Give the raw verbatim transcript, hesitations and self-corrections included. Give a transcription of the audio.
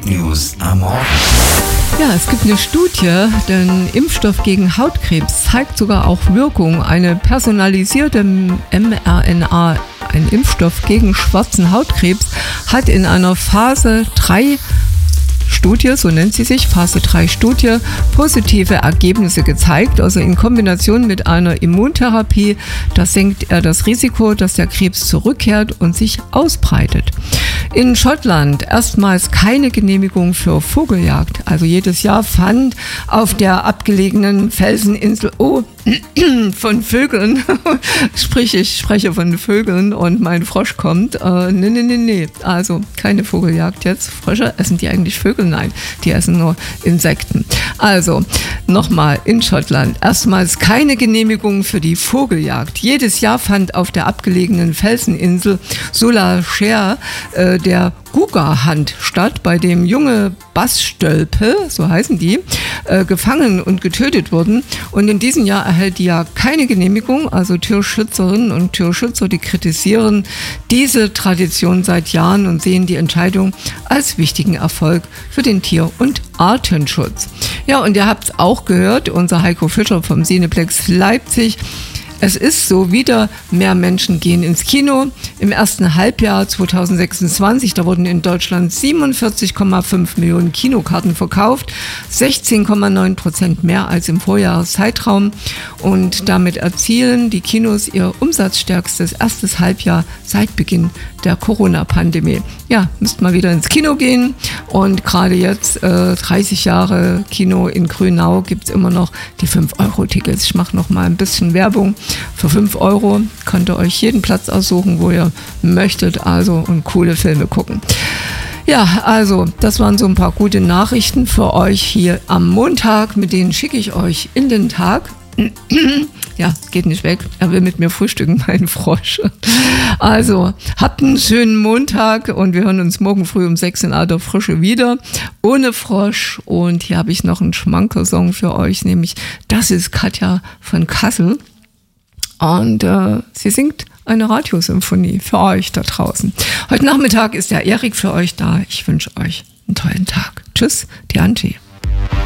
Good News am Morgen. Ja, es gibt eine Studie, denn Impfstoff gegen Hautkrebs zeigt sogar auch Wirkung. Eine personalisierte M R N A, ein Impfstoff gegen schwarzen Hautkrebs, hat in einer Phase drei Studie, so nennt sie sich, Phase drei Studie, positive Ergebnisse gezeigt. Also in Kombination mit einer Immuntherapie, da senkt er das Risiko, dass der Krebs zurückkehrt und sich ausbreitet. In Schottland erstmals keine Genehmigung für Vogeljagd. Also jedes Jahr fand auf der abgelegenen Felseninsel, oh, von Vögeln, sprich, ich spreche von Vögeln und mein Frosch kommt. Äh, nee, nee, nee, nee. Also keine Vogeljagd jetzt. Frösche, essen die eigentlich Vögel? Nein, die essen nur Insekten. Also, nochmal in Schottland. Erstmals keine Genehmigung für die Vogeljagd. Jedes Jahr fand auf der abgelegenen Felseninsel Solacher äh, der Guga-Hunt statt, bei dem junge Bassstölpe, so heißen die, äh, gefangen und getötet wurden. Und in diesem Jahr erhält die ja keine Genehmigung. Also Tierschützerinnen und Tierschützer, die kritisieren diese Tradition seit Jahren und sehen die Entscheidung als wichtigen Erfolg für den Tier- und Artenschutz. Ja, und ihr habt es auch gehört, unser Heiko Fischer vom Cineplex Leipzig. Es ist so, wieder mehr Menschen gehen ins Kino. Im ersten Halbjahr zwanzig sechsundzwanzig, da wurden in Deutschland siebenundvierzig Komma fünf Millionen Kinokarten verkauft, sechzehn Komma neun Prozent mehr als im Vorjahreszeitraum. Und damit erzielen die Kinos ihr umsatzstärkstes erstes Halbjahr seit Beginn der Corona-Pandemie. Ja, müsst mal wieder ins Kino gehen. Und gerade jetzt, äh, dreißig Jahre Kino in Grünau, gibt es immer noch die fünf Euro Tickets. Ich mache noch mal ein bisschen Werbung. Für fünf Euro könnt ihr euch jeden Platz aussuchen, wo ihr möchtet, also und coole Filme gucken. Ja, also das waren so ein paar gute Nachrichten für euch hier am Montag, mit denen schicke ich euch in den Tag. Ja, geht nicht weg. Er will mit mir frühstücken, mein Frosch. Also, habt einen schönen Montag und wir hören uns morgen früh um sechs in alter Frische wieder. Ohne Frosch. Und hier habe ich noch einen Schmankerl-Song für euch, nämlich Das ist Katja von Kassel. Und äh, sie singt eine Radiosymphonie für euch da draußen. Heute Nachmittag ist der Erik für euch da. Ich wünsche euch einen tollen Tag. Tschüss, die Angie.